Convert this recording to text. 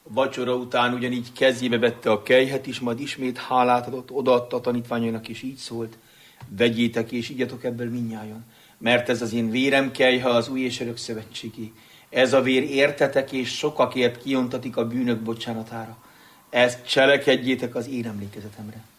A vacsora után ugyanígy kezébe vette a kelyhet is, majd ismét hálát adott, odaadta a tanítványainak, és így szólt: vegyétek és igyatok ebből mindnyájan, mert ez az én vérem kelyha, az új és örök szövetségi. Ez a vér értetek és sokakért kiontatik a bűnök bocsánatára. Ezt cselekedjétek az én emlékezetemre.